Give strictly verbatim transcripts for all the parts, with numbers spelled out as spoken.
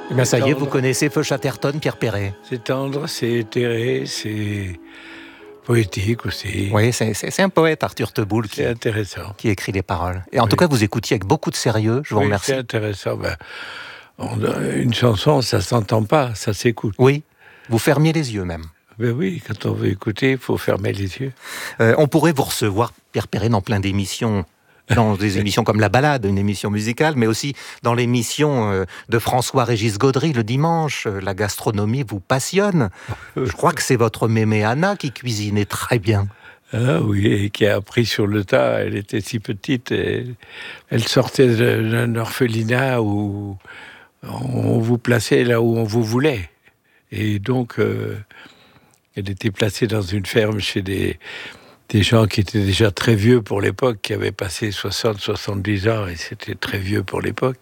Eh bien, ça y est, tendre. vous connaissez Feu Chatterton, Pierre Perret. C'est tendre, c'est éthéré, c'est poétique aussi. Oui, c'est, c'est, c'est un poète, Arthur Teboul, qui, C'est intéressant. qui écrit les paroles. Et en Oui. tout cas, vous écoutiez avec beaucoup de sérieux, je vous Oui, remercie. c'est intéressant. Ben, on a une chanson, ça s'entend pas, ça s'écoute. Oui, vous fermiez les yeux même. Ben oui, quand on veut écouter, il faut fermer les yeux. Euh, on pourrait vous recevoir, Pierre Perret, dans plein d'émissions, dans des émissions comme La Balade, une émission musicale, mais aussi dans l'émission euh, de François-Régis Gaudry le dimanche. Euh, la gastronomie vous passionne. Je crois que c'est votre mémé Anna qui cuisinait très bien. Ah oui, et qui a appris sur le tas. Elle était si petite, et elle sortait d'un orphelinat où on vous plaçait là où on vous voulait. Et donc, euh, elle était placée dans une ferme chez des, des gens qui étaient déjà très vieux pour l'époque, qui avaient passé soixante, soixante-dix ans, et c'était très vieux pour l'époque.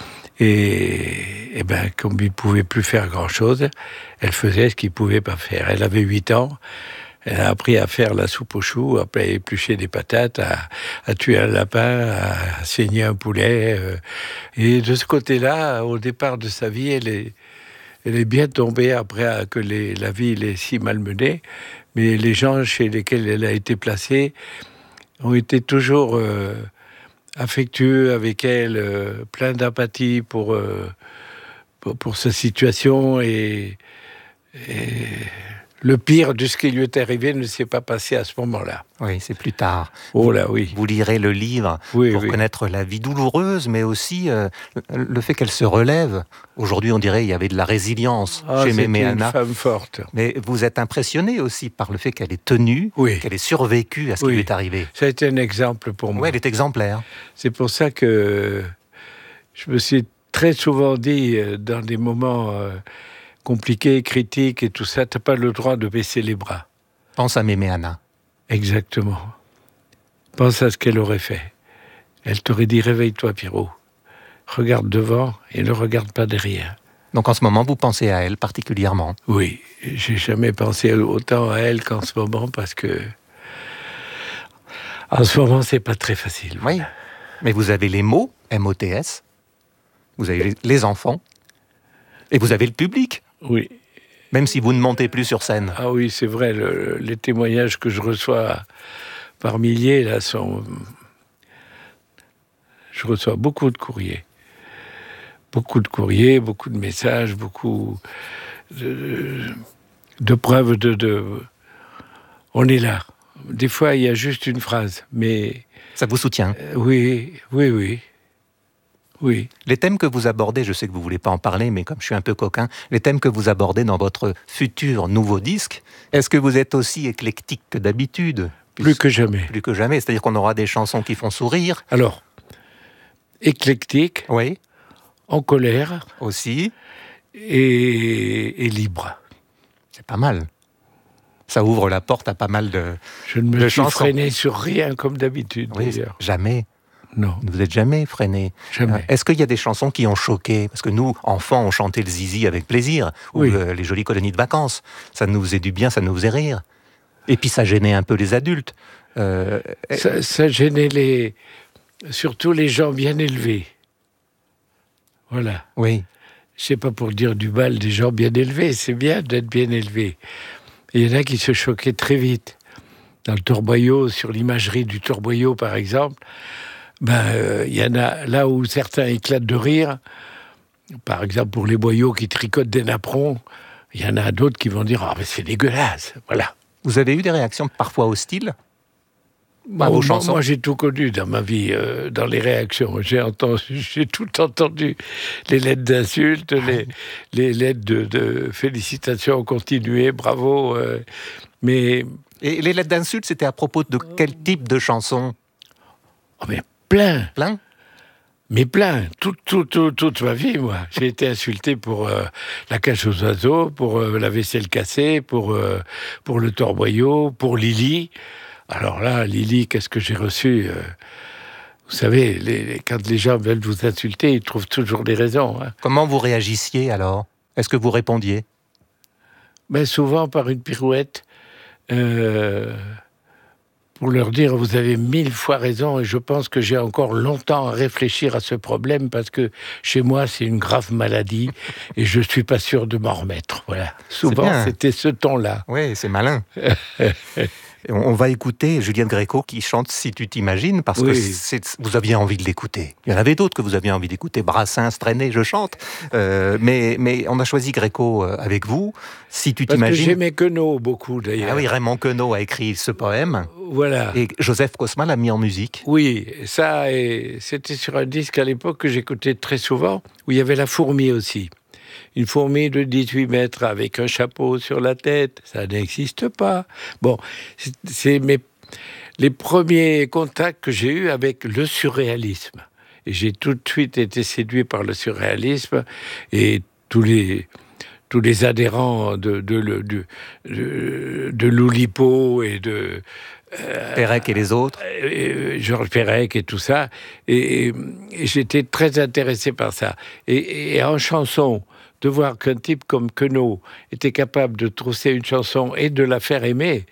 Et, et ben, comme ils ne pouvaient plus faire grand-chose, elle faisait ce qu'ils ne pouvaient pas faire. Elle avait huit ans. Elle a appris à faire la soupe aux choux, à éplucher des patates, à, à tuer un lapin, à saigner un poulet. Euh, et de ce côté-là, au départ de sa vie, elle est, elle est bien tombée après que les, la vie l'ait si malmenée. Mais les gens chez lesquels elle a été placée ont été toujours euh, affectueux avec elle, euh, plein d'empathie pour, euh, pour, pour sa situation. Et... et le pire de ce qui lui est arrivé ne s'est pas passé à ce moment-là. Oui, c'est plus tard. Oh là, oui. Vous lirez le livre oui, pour oui. connaître la vie douloureuse, mais aussi euh, le fait qu'elle se relève. Aujourd'hui, on dirait qu'il y avait de la résilience ah, chez mémé Anna. Une femme forte. Mais vous êtes impressionné aussi par le fait qu'elle ait tenu, oui. qu'elle ait survécu à ce oui. qui lui est arrivé. Ça a été un exemple pour moi. Oui, elle est exemplaire. C'est pour ça que je me suis très souvent dit, dans des moments euh, compliqués, critiques et tout ça, t'as pas le droit de baisser les bras. Pense à mémé Anna. Exactement. Pense à ce qu'elle aurait fait. Elle t'aurait dit, réveille-toi, Pierrot. Regarde devant et ne regarde pas derrière. Donc en ce moment, vous pensez à elle particulièrement? Oui, j'ai jamais pensé autant à elle qu'en ce moment, parce que en ce moment, c'est pas très facile. Oui, mais vous avez les mots, M O T S, vous avez les enfants, et vous avez le public. Oui. Même si vous ne montez plus sur scène. Ah oui, c'est vrai, le, les témoignages que je reçois par milliers, là, sont... Je reçois beaucoup de courriers. Beaucoup de courriers, beaucoup de messages, beaucoup de, de preuves de, de... On est là. Des fois, il y a juste une phrase, mais... Ça vous soutient? euh, Oui, oui, oui. Oui. Les thèmes que vous abordez, je sais que vous ne voulez pas en parler, mais comme je suis un peu coquin, les thèmes que vous abordez dans votre futur nouveau disque, est-ce que vous êtes aussi éclectique que d'habitude? Plus que jamais. Plus que jamais, c'est-à-dire qu'on aura des chansons qui font sourire. Alors, éclectique, oui, en colère, aussi, et, et libre. C'est pas mal. Ça ouvre la porte à pas mal de Je ne me de suis chansons. freiné sur rien comme d'habitude, Oui, d'ailleurs. jamais. Non, Vous n'êtes jamais freiné. jamais. Est-ce qu'il y a des chansons qui ont choqué? Parce que nous, enfants, on chantait le zizi avec plaisir, Oui. ou euh, les jolies colonies de vacances. Ça nous faisait du bien, ça nous faisait rire. Et puis ça gênait un peu les adultes. Euh, Ça, ça gênait les... surtout les gens bien élevés. Voilà. oui, C'est pas pour dire du mal des gens bien élevés, c'est bien d'être bien élevé. Et il y en a qui se choquaient très vite. Dans le torboyau, sur l'imagerie du torboyau, par exemple, ben, euh, il y en a là où certains éclatent de rire. Par exemple, pour les boyaux qui tricotent des napperons, il y en a d'autres qui vont dire « Ah, mais c'est dégueulasse !» Voilà. vous avez eu des réactions parfois hostiles à Oh, vos moi, chansons? moi, j'ai tout connu dans ma vie, euh, dans les réactions. J'ai entendu, j'ai tout entendu. Les lettres d'insultes, les, les lettres de, de félicitations continuées, bravo. Euh, mais, Et les lettres d'insultes, c'était à propos de quel type de chansons? oh, mais plein, Plein? mais plein. Tout, tout, tout, toute ma vie, moi. J'ai été insulté pour euh, la cage aux oiseaux, pour euh, la vaisselle cassée, pour, euh, pour le torboyau, pour Lily. Alors là, Lily, qu'est-ce que j'ai reçu euh, Vous savez, les, les, quand les gens veulent vous insulter, ils trouvent toujours des raisons. Hein. Comment vous réagissiez alors? Est-ce que vous répondiez? Ben, souvent par une pirouette, euh, pour leur dire, vous avez mille fois raison, et je pense que j'ai encore longtemps à réfléchir à ce problème, parce que chez moi, c'est une grave maladie, et je suis pas sûr de m'en remettre. Voilà. Souvent, c'était ce ton-là. Oui, c'est malin. On va écouter Juliette Gréco qui chante « Si tu t'imagines » parce oui. que c'est, vous aviez envie de l'écouter. Il y en avait d'autres que vous aviez envie d'écouter. Brassens, Trenet, je chante. Euh, mais, mais on a choisi Gréco avec vous. « Si tu t'imagines » Parce que j'aimais Queneau beaucoup, d'ailleurs. Ah oui, Raymond Queneau a écrit ce poème. Voilà. Et Joseph Cosma l'a mis en musique. Oui, ça, et c'était sur un disque à l'époque que j'écoutais très souvent, où il y avait La Fourmi aussi. Une fourmi de dix-huit mètres avec un chapeau sur la tête, ça n'existe pas. Bon, c'est, c'est mes, les premiers contacts que j'ai eus avec le surréalisme. Et j'ai tout de suite été séduit par le surréalisme et tous les, tous les adhérents de, de, de, de, de, de Loulipo et de... Euh, Perec et les autres. Euh, Georges Perec et tout ça. Et, et, et j'étais très intéressé par ça. Et, et en chanson, de voir qu'un type comme Queneau était capable de trousser une chanson et de la faire aimer,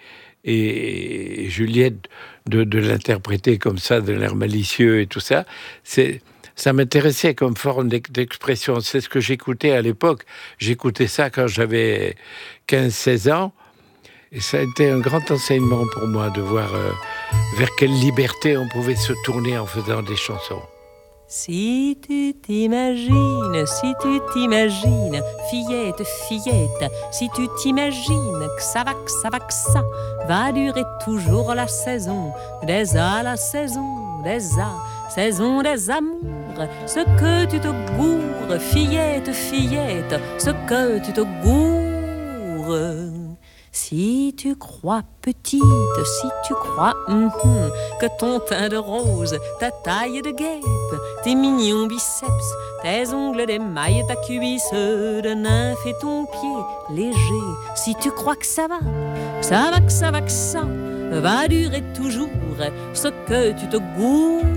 et, et Juliette de, de l'interpréter comme ça, de l'air malicieux et tout ça, c'est, ça m'intéressait comme forme d'expression. C'est ce que j'écoutais à l'époque. J'écoutais ça quand j'avais quinze seize ans. Et ça a été un grand enseignement pour moi de voir euh, vers quelle liberté on pouvait se tourner en faisant des chansons. Si tu t'imagines, si tu t'imagines, fillette, fillette, si tu t'imagines que ça va, que ça va, que ça va durer toujours la saison des A, la saison des A, saison des amours, ce que tu te gourres, fillette, fillette, ce que tu te gourres. Si tu crois petite, si tu crois mm-hmm, que ton teint de rose, ta taille de guêpe, tes mignons biceps, tes ongles d'émail, ta cuisse de nymphe et ton pied léger, si tu crois que ça va, ça va, que ça va, que ça va durer toujours, ce que tu te gourres.